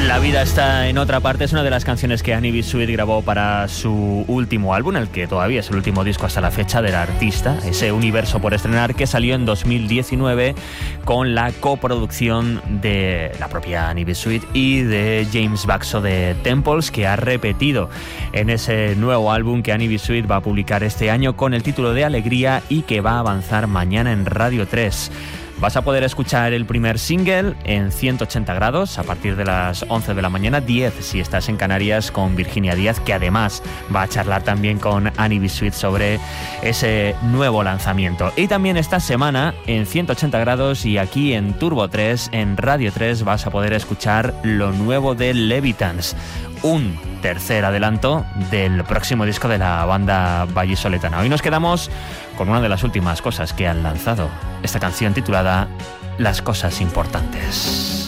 La vida está en otra parte es una de las canciones que Annie B. Sweet grabó para su último álbum, el que todavía es el último disco hasta la fecha del artista, ese Universo por estrenar, que salió en 2019 con la coproducción de la propia Annie B. Sweet y de James Baxo de Temples, que ha repetido en ese nuevo álbum que Annie B. Sweet va a publicar este año con el título de Alegría y que va a avanzar mañana en Radio 3. Vas a poder escuchar el primer single en 180 grados a partir de las 11 de la mañana, 10 si estás en Canarias, con Virginia Díaz, que además va a charlar también con Annie B. Sweet sobre ese nuevo lanzamiento. Y también esta semana en 180 grados y aquí en Turbo 3, en Radio 3, vas a poder escuchar lo nuevo de Levitans, un tercer adelanto del próximo disco de la banda vallisoletana. Hoy nos quedamos con una de las últimas cosas que han lanzado, esta canción titulada Las cosas importantes.